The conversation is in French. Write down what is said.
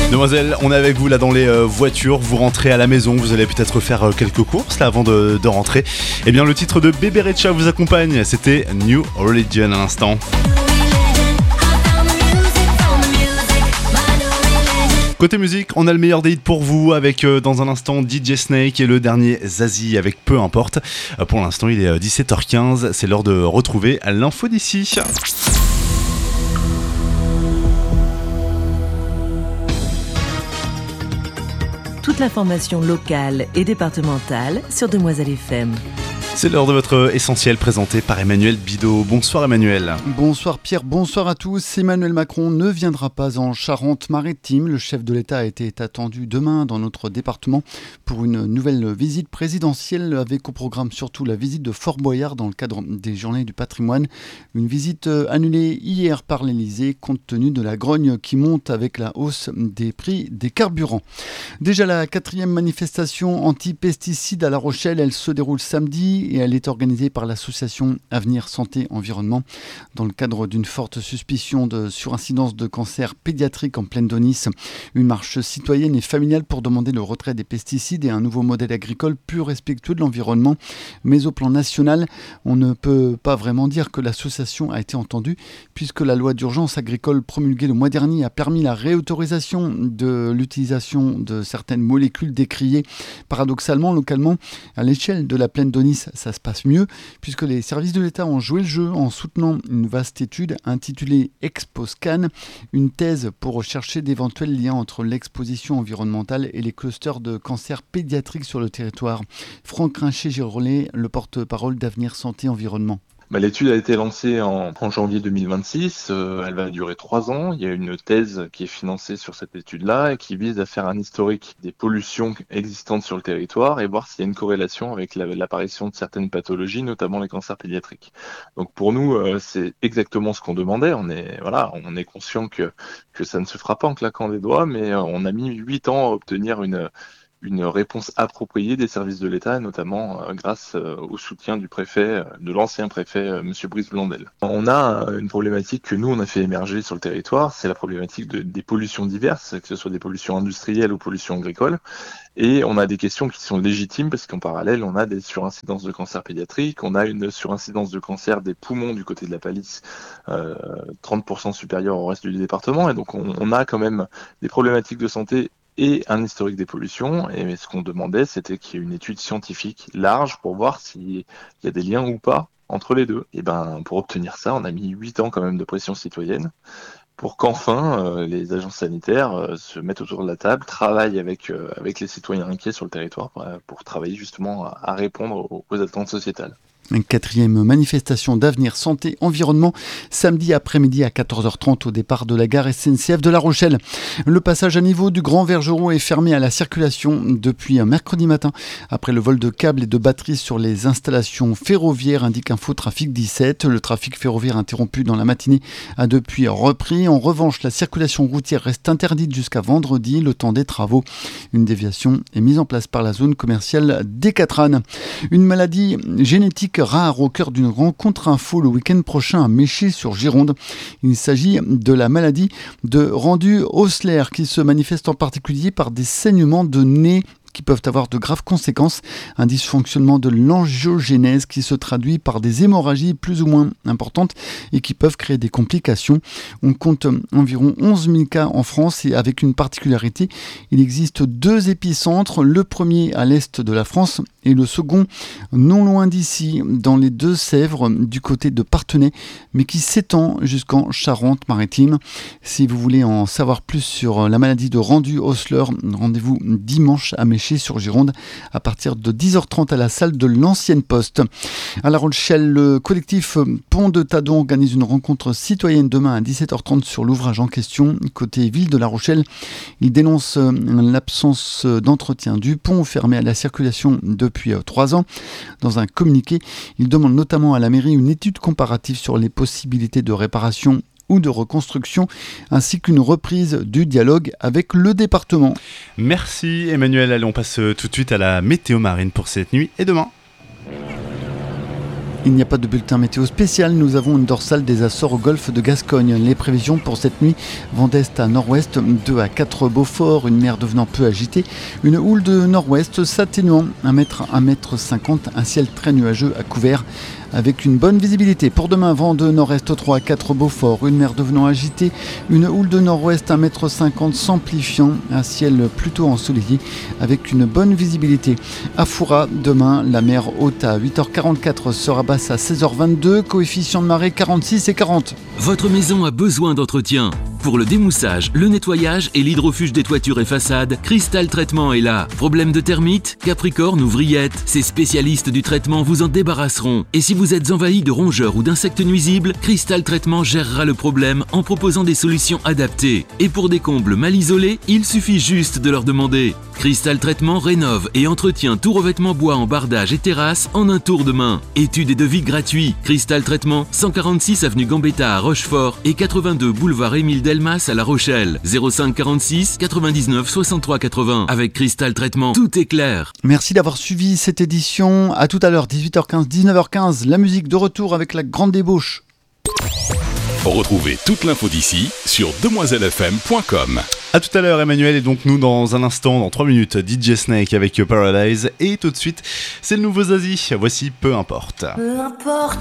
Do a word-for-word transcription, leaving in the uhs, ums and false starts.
Demoiselle, on est avec vous là dans les euh, voitures, vous rentrez à la maison, vous allez peut-être faire euh, quelques courses là avant de, de rentrer. Eh bien le titre de Bebe Rexha vous accompagne, c'était New Religion à l'instant. Côté musique, on a le meilleur des hits pour vous avec euh, dans un instant D J Snake et le dernier Zazie avec Peu Importe. Euh, pour l'instant il est euh, dix-sept heures quinze, c'est l'heure de retrouver l'info d'ici. Toute l'information locale et départementale sur Demoiselle F M. C'est l'heure de votre essentiel présenté par Emmanuel Bidot. Bonsoir Emmanuel. Bonsoir Pierre, bonsoir à tous. Emmanuel Macron ne viendra pas en Charente-Maritime. Le chef de l'État a été attendu demain dans notre département pour une nouvelle visite présidentielle avec au programme surtout la visite de Fort Boyard dans le cadre des Journées du patrimoine. Une visite annulée hier par l'Élysée compte tenu de la grogne qui monte avec la hausse des prix des carburants. Déjà la quatrième manifestation anti-pesticides à La Rochelle, elle se déroule samedi et elle est organisée par l'association Avenir Santé Environnement dans le cadre d'une forte suspicion de surincidence de cancer pédiatrique en plaine d'Aunis. Une marche citoyenne et familiale pour demander le retrait des pesticides et un nouveau modèle agricole plus respectueux de l'environnement. Mais au plan national, on ne peut pas vraiment dire que l'association a été entendue puisque la loi d'urgence agricole promulguée le mois dernier a permis la réautorisation de l'utilisation de certaines molécules décriées. Paradoxalement, localement, à l'échelle de la plaine d'Aunis, ça se passe mieux puisque les services de l'État ont joué le jeu en soutenant une vaste étude intitulée ExpoScan, une thèse pour rechercher d'éventuels liens entre l'exposition environnementale et les clusters de cancer pédiatrique sur le territoire. Franck Rinchet-Girollet, le porte-parole d'Avenir Santé Environnement. Bah, l'étude a été lancée en, en janvier deux mille vingt-six, euh, elle va durer trois ans. Il y a une thèse qui est financée sur cette étude-là et qui vise à faire un historique des pollutions existantes sur le territoire et voir s'il y a une corrélation avec la, l'apparition de certaines pathologies, notamment les cancers pédiatriques. Donc pour nous, euh, c'est exactement ce qu'on demandait. On est voilà, on est conscient que que ça ne se fera pas en claquant des doigts, mais euh, on a mis huit ans à obtenir une une réponse appropriée des services de l'État, notamment euh, grâce euh, au soutien du préfet, euh, de l'ancien préfet, euh, monsieur Brice Blondel. On a euh, une problématique que nous, on a fait émerger sur le territoire, c'est la problématique de, des pollutions diverses, que ce soit des pollutions industrielles ou pollutions agricoles. Et on a des questions qui sont légitimes parce qu'en parallèle, on a des surincidences de cancer pédiatrique, on a une surincidence de cancer des poumons du côté de la Palisse, euh, trente pour cent supérieure au reste du département. Et donc, on, on a quand même des problématiques de santé et un historique des pollutions. Et ce qu'on demandait, c'était qu'il y ait une étude scientifique large pour voir s'il y a des liens ou pas entre les deux. Et ben, pour obtenir ça, on a mis huit ans quand même de pression citoyenne pour qu'enfin euh, les agences sanitaires euh, se mettent autour de la table, travaillent avec euh, avec les citoyens inquiets sur le territoire pour, pour travailler justement à, à répondre aux, aux attentes sociétales. Une quatrième manifestation d'Avenir Santé Environnement, samedi après-midi à quatorze heures trente au départ de la gare S N C F de La Rochelle. Le passage à niveau du Grand Vergeron est fermé à la circulation depuis un mercredi matin. Après le vol de câbles et de batteries sur les installations ferroviaires, indique Info Trafic dix-sept. Le trafic ferroviaire interrompu dans la matinée a depuis repris. En revanche, la circulation routière reste interdite jusqu'à vendredi, le temps des travaux. Une déviation est mise en place par la zone commerciale des Catranes. Une maladie génétique rare au cœur d'une rencontre info le week-end prochain à Méchy sur Gironde. Il s'agit de la maladie de Rendu-Osler qui se manifeste en particulier par des saignements de nez qui peuvent avoir de graves conséquences, un dysfonctionnement de l'angiogénèse qui se traduit par des hémorragies plus ou moins importantes et qui peuvent créer des complications. On compte environ onze mille cas en France et avec une particularité, il existe deux épicentres, le premier à l'est de la France et le second non loin d'ici, dans les Deux-Sèvres, du côté de Parthenay, mais qui s'étend jusqu'en Charente-Maritime. Si vous voulez en savoir plus sur la maladie de Rendu-Osler, rendez-vous dimanche à Méchy sur Gironde à partir de dix heures trente à la salle de l'Ancienne Poste. À La Rochelle, le collectif Pont de Tadon organise une rencontre citoyenne demain à dix-sept heures trente sur l'ouvrage en question. Côté ville de La Rochelle, il dénonce l'absence d'entretien du pont fermé à la circulation depuis trois ans. Dans un communiqué, il demande notamment à la mairie une étude comparative sur les possibilités de réparation ou de reconstruction, ainsi qu'une reprise du dialogue avec le département. Merci Emmanuel, allez on passe tout de suite à la météo marine pour cette nuit et demain. Il n'y a pas de bulletin météo spécial, nous avons une dorsale des Açores au golfe de Gascogne. Les prévisions pour cette nuit, vent d'est à nord-ouest, deux à quatre Beaufort, une mer devenant peu agitée, une houle de nord-ouest s'atténuant, un mètre, un mètre cinquante, un ciel très nuageux à couvert avec une bonne visibilité. Pour demain, vent de nord-est trois à quatre Beaufort, une mer devenant agitée, une houle de nord-ouest un mètre cinquante s'amplifiant, un ciel plutôt ensoleillé avec une bonne visibilité. À Foura, demain, la mer haute à huit heures quarante-quatre sera basse à seize heures vingt-deux, coefficient de marée quarante-six et quarante. Votre maison a besoin d'entretien. Pour le démoussage, le nettoyage et l'hydrofuge des toitures et façades, Cristal Traitement est là. Problème de termites, capricorne ou vrillettes, ces spécialistes du traitement vous en débarrasseront. Et si vous êtes envahi de rongeurs ou d'insectes nuisibles, Cristal Traitement gérera le problème en proposant des solutions adaptées. Et pour des combles mal isolés, il suffit juste de leur demander. Cristal Traitement rénove et entretient tout revêtement bois en bardage et terrasse en un tour de main. Études et devis gratuits. Cristal Traitement, cent quarante-six avenue Gambetta à Rochefort et quatre-vingt-deux boulevard Émile Delmas à La Rochelle. zéro cinq quarante-six quatre-vingt-dix-neuf soixante-trois quatre-vingts. Avec Cristal Traitement, tout est clair. Merci d'avoir suivi cette édition. À tout à l'heure, dix-huit heures quinze, dix-neuf heures quinze. La musique de retour avec la grande débauche. Retrouvez toute l'info d'ici sur demoiselle f m point com. A tout à l'heure Emmanuel, et donc nous dans un instant, dans trois minutes, D J Snake avec Paradise, et tout de suite c'est le nouveau Zazie, voici Peu importe. Peu importe.